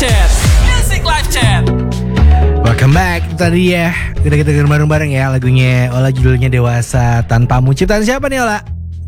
Chat. Music Live Chat. Welcome back. Itu tadi ya, kita dengerin bareng-bareng ya lagunya Ola, judulnya Dewasa Tanpamu. Ciptaan siapa nih Ola?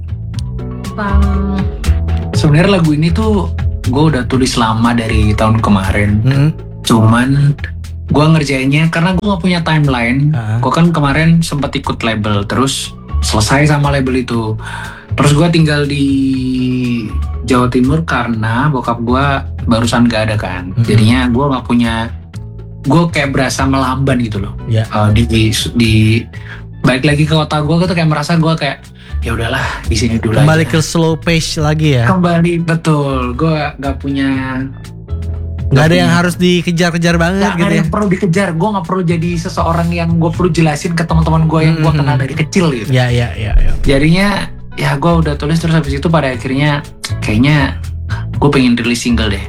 Sebenarnya lagu ini tuh gue udah tulis lama dari tahun kemarin. Cuman gue ngerjainnya karena gue gak punya timeline. Gue kan kemarin sempat ikut label, terus selesai sama label itu. Terus gue tinggal di Jawa Timur karena bokap gue barusan gak ada kan. Jadinya gue gak punya, gue kayak berasa melamban gitu loh. Di balik lagi ke kota gue tuh kayak merasa gue kayak ya udahlah di sini dulu. Kembali aja. ke slow pace lagi ya. Kembali, betul. Gue gak punya, Gak ada yang harus dikejar-kejar banget gak gitu ada ya. yang perlu dikejar. Gue gak perlu jadi seseorang yang gue perlu jelasin ke teman-teman gue yang gue kenal dari kecil gitu. Ya. Jadinya ya gue udah tulis, terus habis itu pada akhirnya kayaknya gue pengen rilis single deh.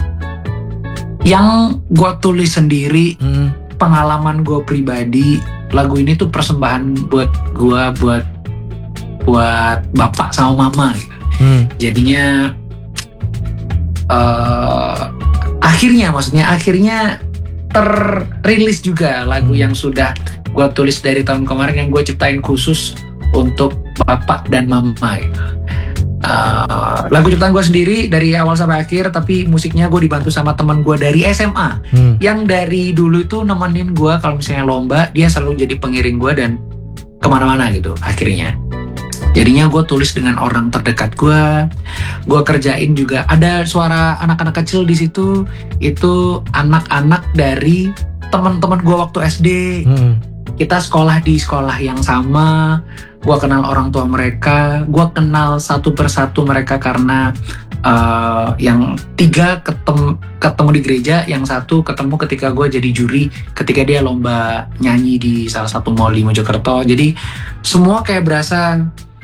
Yang gue tulis sendiri, pengalaman gue pribadi. Lagu ini tuh persembahan buat gue, buat bapak sama mama gitu. Jadinya akhirnya terrilis juga lagu yang sudah gue tulis dari tahun kemarin, yang gue ciptain khusus untuk bapak dan mama gitu. Lagu ciptaan gue sendiri dari awal sampai akhir, tapi musiknya gue dibantu sama teman gue dari SMA yang dari dulu itu nemenin gue kalau misalnya lomba, dia selalu jadi pengiring gue dan kemana-mana gitu. Akhirnya jadinya gue tulis dengan orang terdekat gue kerjain juga. Ada suara anak-anak kecil di situ, itu anak-anak dari teman-teman gue waktu SD. Kita sekolah di sekolah yang sama. Gue kenal orang tua mereka, gue kenal satu persatu mereka karena yang 3 ketemu di gereja, yang 1 ketemu ketika gue jadi juri ketika dia lomba nyanyi di salah satu mall di Mojokerto. Jadi semua kayak berasa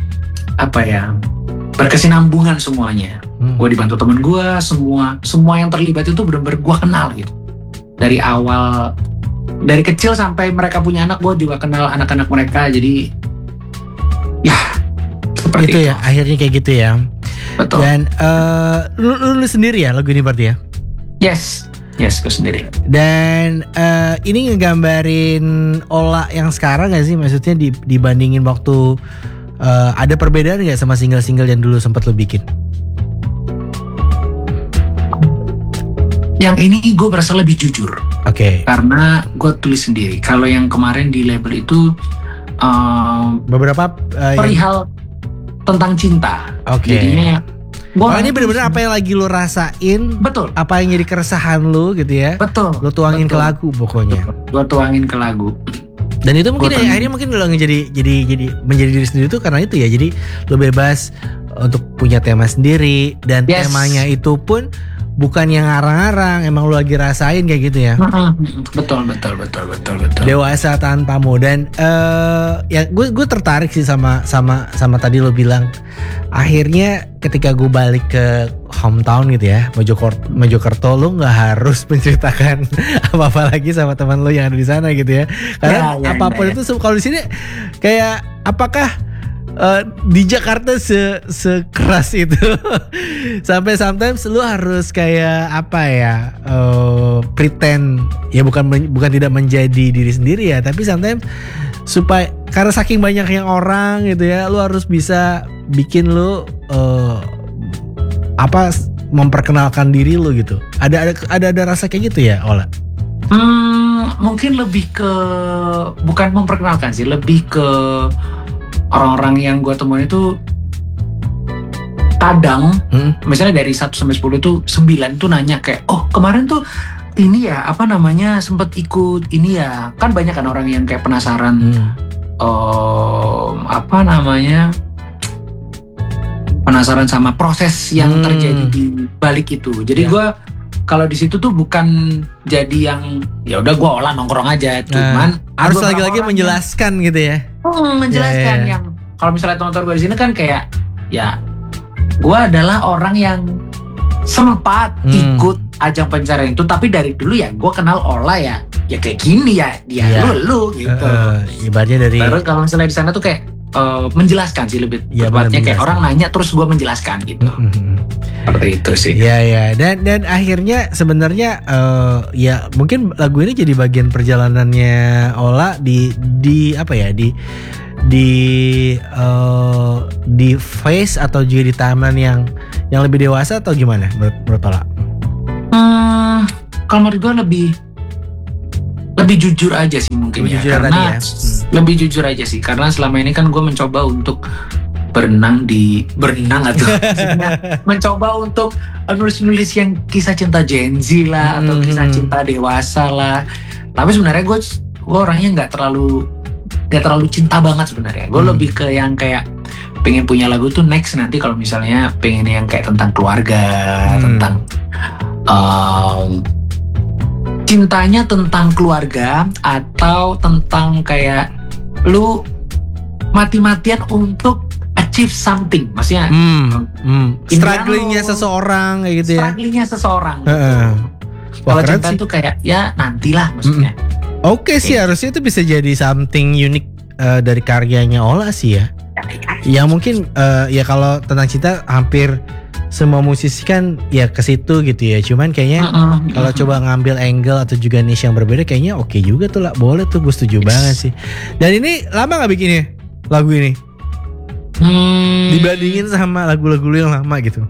berkesinambungan semuanya. Gue dibantu temen gue, semua yang terlibat itu benar-benar gue kenal gitu. Dari awal, dari kecil sampai mereka punya anak, gue juga kenal anak-anak mereka. Jadi ya seperti itu ya, akhirnya kayak gitu ya. Betul. Dan lu sendiri ya lagu ini berarti ya? Yes, gue sendiri. Dan ini ngegambarin Ola yang sekarang gak sih? Maksudnya dibandingin waktu ada perbedaan gak sama single-single yang dulu sempat lu bikin? Yang ini gue berasa lebih jujur. Oke. Karena gue tulis sendiri. Kalau yang kemarin di label itu beberapa perihal tentang cinta. Oke. Jadinya ini benar-benar apa yang lagi lu rasain. Betul. Apa yang jadi keresahan lu gitu ya. Betul. Lu tuangin ke lagu pokoknya. Gue tuangin ke lagu. Dan itu mungkin akhirnya mungkin lo jadi menjadi diri sendiri itu karena itu ya. Jadi lo bebas untuk punya tema sendiri dan temanya itu pun bukan yang ngarang-ngarang, emang lu lagi rasain kayak gitu ya. Betul. Dewasa Tanpamu. Dan ya gue tertarik sih sama tadi lu bilang akhirnya ketika gue balik ke hometown gitu ya, Mojokerto, lu nggak harus menceritakan apa-apa lagi sama teman lu yang ada di sana gitu ya. Karena apapun itu kalau di sini kayak apakah di Jakarta sekeras itu sampai sometimes lu harus kayak pretend ya, bukan tidak menjadi diri sendiri ya, tapi sometimes supaya karena saking banyaknya orang gitu ya, lu harus bisa bikin lu memperkenalkan diri lu gitu. Ada rasa kayak gitu ya, Ola? Mungkin lebih ke bukan memperkenalkan sih, lebih ke orang-orang yang gue temuin itu kadang misalnya dari 1 sampai 10 tuh 9 tuh nanya kayak, oh kemarin tuh ini ya sempet ikut ini ya. Kan banyak kan orang yang kayak penasaran penasaran sama proses yang terjadi di balik itu. Jadi gue kalau di situ tuh bukan jadi yang ya udah gue olah nongkrong aja, cuman harus lagi-lagi menjelaskan gitu ya. Menjelaskan yang kalau misalnya teman-teman gue di sini kan kayak ya gue adalah orang yang sempat ikut ajang pencarian itu, tapi dari dulu ya gue kenal Ola ya kayak gini ya dia lu gitu. Ibaratnya dari terus kalau misalnya di sana tuh kayak menjelaskan sih lebih Iya, tepatnya benar, kayak menjelaskan. orang nanya terus gue menjelaskan gitu. Seperti itu sih. Iya ya, dan akhirnya sebenarnya ya mungkin lagu ini jadi bagian perjalanannya Ola di apa ya di phase atau juga di timeline yang lebih dewasa atau gimana menurut Ola? Kalau menurut gue lebih jujur aja sih mungkin Lebih ya, jujur karena tadi ya? lebih jujur aja sih karena selama ini kan gue mencoba untuk berenang atau maksudnya mencoba untuk nulis yang kisah cinta Gen Z lah atau kisah cinta dewasa lah, tapi sebenarnya gue orangnya nggak terlalu cinta banget sebenarnya. Gue lebih ke yang kayak pengen punya lagu tuh next nanti kalau misalnya pengen yang kayak tentang keluarga, tentang cintanya tentang keluarga atau tentang kayak lu mati-matian untuk achieve something, maksudnya strugglingnya seseorang kayak gitu ya. Strugglingnya seseorang. Wah, Kalau keren cinta sih. tuh kayak ya nantilah maksudnya. Oke sih, harusnya itu bisa jadi something unik dari karyanya Ola sih ya. Ya mungkin ya kalau tentang cinta hampir semua musisi kan ya ke situ gitu ya. Cuman kayaknya kalau coba ngambil angle atau juga niche yang berbeda kayaknya oke juga tuh lah. Boleh tuh, gue setuju banget sih. Dan ini lama gak bikinnya lagu ini? Dibandingin sama lagu-lagu lu yang lama gitu.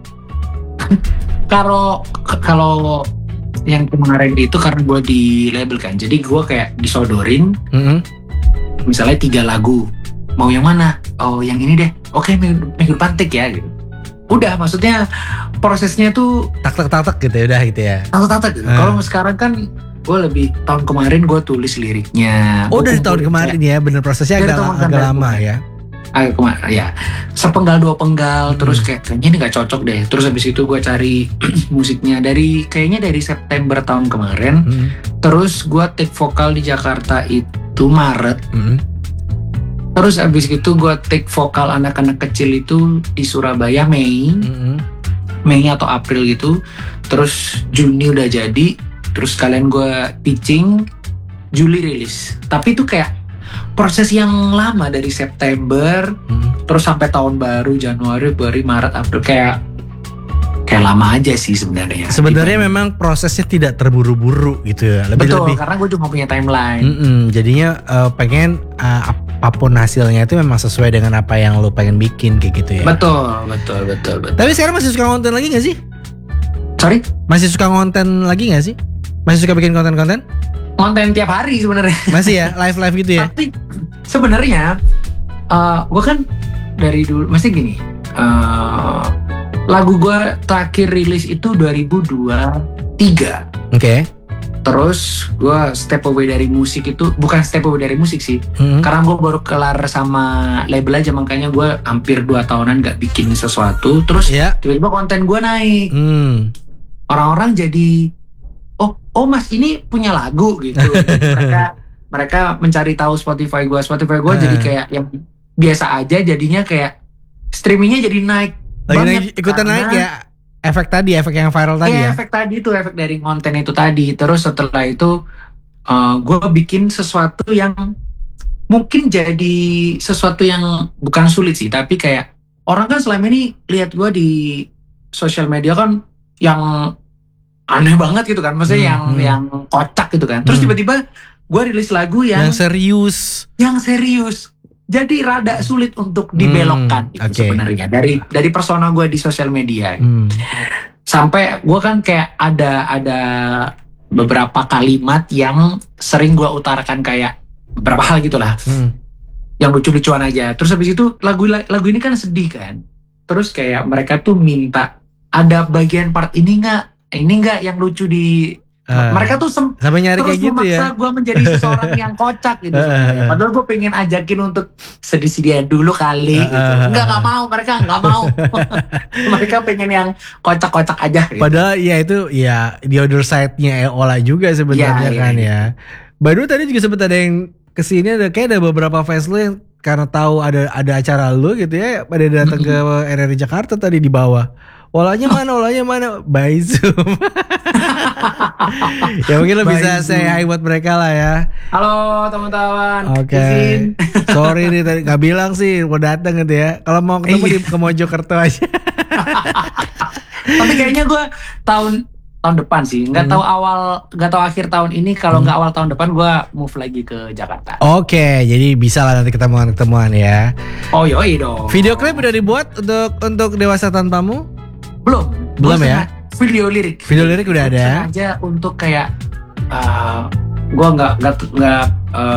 Kalau yang kemarin itu karena gue di label kan, jadi gue kayak disodorin misalnya 3 lagu, mau yang mana? Oh yang ini deh, oke minggu depan take ya gitu. Udah, maksudnya prosesnya tuh tak gitu ya, udah gitu ya. tak gitu. Kalau sekarang kan gue lebih tahun kemarin gue tulis liriknya. Oh dari tahun kemarin ya, bener prosesnya agak lama ya. Agak kemarin ya, sepenggal 2 penggal, terus kayaknya ini nggak cocok deh. Terus habis itu gue cari musiknya kayaknya dari September tahun kemarin. Terus gue take vokal di Jakarta itu Maret. Terus abis itu gue take vokal anak-anak kecil itu di Surabaya Mei atau April gitu. Terus Juni udah jadi. Terus kalian gue pitching, Juli rilis. Tapi itu kayak proses yang lama dari September terus sampai tahun baru Januari, Februari, Maret, April, kayak lama aja sih sebenarnya. Sebenarnya memang prosesnya tidak terburu-buru gitu ya. Betul, karena gue cuma punya timeline. Jadinya pengen apapun hasilnya itu memang sesuai dengan apa yang lo pengen bikin kayak gitu ya. Betul. Tapi sekarang masih suka konten lagi gak sih? Sorry? Masih suka konten lagi gak sih? Masih suka bikin konten-konten? Konten tiap hari sebenarnya. Masih ya, live gitu ya. Tapi sebenarnya gue kan dari dulu, mesti gini. Lagu gue terakhir rilis itu 2023. Oke. Terus gue step away dari musik itu, bukan step away dari musik sih, karena gue baru kelar sama label aja, makanya gue hampir 2 tahunan gak bikin sesuatu. Terus tiba-tiba konten gue naik, orang-orang jadi oh mas ini punya lagu gitu. mereka mencari tahu Spotify gue jadi kayak yang biasa aja, jadinya kayak streamingnya jadi naik. Ikutan naik ya, efek yang viral tadi ya. Efek tadi itu, efek dari konten itu tadi. Terus setelah itu gue bikin sesuatu yang mungkin jadi sesuatu yang bukan sulit sih, tapi kayak orang kan selama ini lihat gue di sosial media kan yang aneh banget gitu kan, maksudnya yang kocak gitu kan. Terus tiba-tiba gue rilis lagu yang serius. Jadi rada sulit untuk dibelokkan gitu sebenarnya dari persona gue di sosial media. Sampai gue kan kayak ada beberapa kalimat yang sering gue utarakan kayak beberapa hal gitulah, yang lucu-lucuan aja. Terus habis itu lagu ini kan sedih kan. Terus kayak mereka tuh minta ada bagian part ini nggak yang lucu di mereka tuh sampai nyari kayak gitu ya. Terus memaksa gue menjadi seseorang yang kocak gitu. Padahal gue pengen ajakin untuk sedih-sedihan dulu kali gitu. Nggak mau, mereka nggak mau. Mereka pengen yang kocak-kocak aja gitu. Padahal ya itu ya the other side-nya Ola juga sebenarnya kan ya. Baru tadi juga sempat ada yang kesini, kayak ada beberapa fans lu yang karena tahu ada acara lu gitu ya, pada datang ke RRI Jakarta tadi di bawah. Olanya mana? By Zoom. Ya mungkin lo By bisa say Zoom. hi buat mereka lah ya. Halo teman-teman. Oke. Izin. Sorry nih tadi gak bilang sih mau dateng gitu ya. Kalau mau ketemu di ke Mojokerto aja. Tapi kayaknya gue tahun depan sih. Nggak tahu akhir tahun ini. Kalau nggak awal tahun depan gue move lagi ke Jakarta. Oke, jadi bisa lah nanti ketemuan ya. Oh yoi dong. Video klip udah dibuat untuk Dewasa Tanpamu? Belum Belum Gua ya? Video lirik. Video lirik udah ada. Aja untuk kayak gue nggak